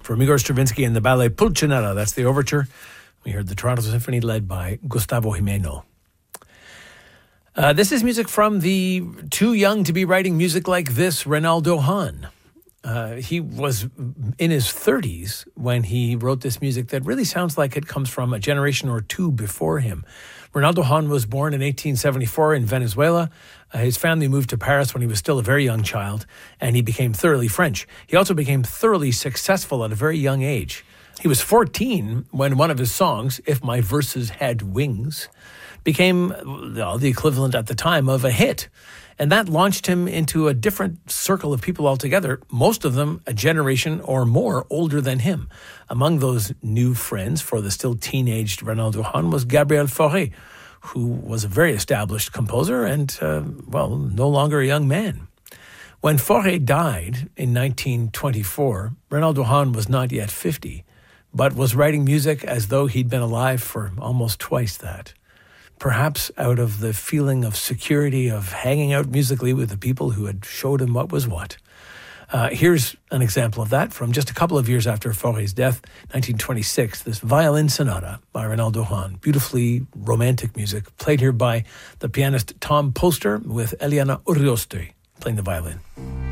from Igor Stravinsky and the ballet Pulcinella. That's the overture. We heard the Toronto Symphony led by Gustavo Gimeno. This is music from the too young to be writing music like this, Reynaldo Hahn. He was in his 30s when he wrote this music that really sounds like it comes from a generation or two before him. Reynaldo Hahn was born in 1874 in Venezuela. His family moved to Paris when he was still a very young child, and he became thoroughly French. He also became thoroughly successful at a very young age. He was 14 when one of his songs, If My Verses Had Wings, became the equivalent at the time of a hit. And that launched him into a different circle of people altogether, most of them a generation or more older than him. Among those new friends for the still teenaged Reynaldo Hahn was Gabriel Fauré, who was a very established composer and, no longer a young man. When Fauré died in 1924, Reynaldo Hahn was not yet 50, but was writing music as though he'd been alive for almost twice that. Perhaps out of the feeling of security of hanging out musically with the people who had showed him what was what. Here's an example of that from just a couple of years after Fauré's death, 1926, this violin sonata by Reynaldo Hahn. Beautifully romantic music, played here by the pianist Tom Poster with Eliana Urioste playing the violin.